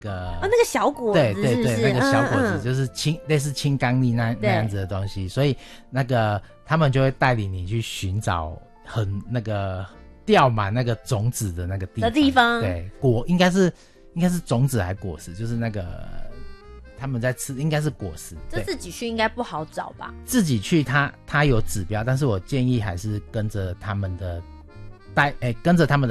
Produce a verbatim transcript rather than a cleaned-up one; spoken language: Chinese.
个哦，那个小果子是不是？ 对对对，那个小果子嗯嗯就是青类似青冈栎那那样子的东西，所以那个他们就会带领你去寻找很那个掉满那个种子的那个地方的地方， 对，果应该是应该是种子还果实，就是那个他们在吃应该是果实。 这自己去应该不好找吧？ 自己去它它有指标，但是我建议还是跟着他们的带，哎，跟着他们的